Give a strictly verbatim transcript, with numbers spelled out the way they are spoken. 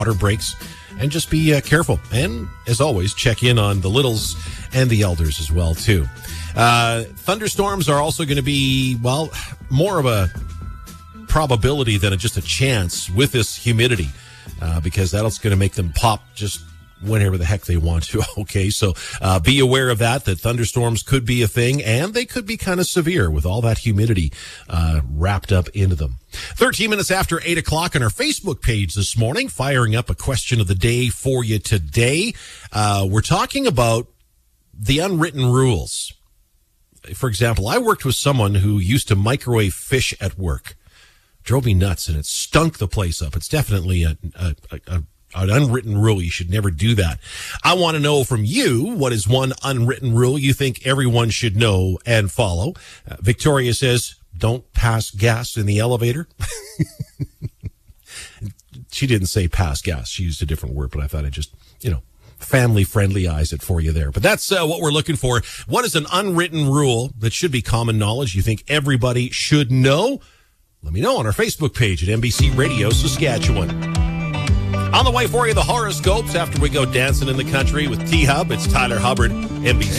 water breaks, and just be uh, careful. And as always, check in on the littles and the elders as well, too. Uh, thunderstorms are also going to be, well, more of a probability than a, just a chance with this humidity, uh, because that's going to make them pop just whenever the heck they want to. Okay, so uh, be aware of that, that thunderstorms could be a thing, and they could be kind of severe with all that humidity uh, wrapped up into them. thirteen minutes after eight o'clock on our Facebook page this morning, firing up a question of the day for you today. Uh, we're talking about the unwritten rules. For example, I worked with someone who used to microwave fish at work. Drove me nuts, and it stunk the place up. It's definitely a, a, a, a an unwritten rule. You should never do that. I want to know from you, what is one unwritten rule you think everyone should know and follow? Uh, Victoria says, don't pass gas in the elevator. She didn't say pass gas. She used a different word, but I thought I'd just, you know, family-friendly eyes it for you there. But that's uh, what we're looking for. What is an unwritten rule that should be common knowledge you think everybody should know? Let me know on our Facebook page at N B C Radio Saskatchewan. On the way for you, the horoscopes after we go dancing in the country with T-Hub. It's Tyler Hubbard, N B C.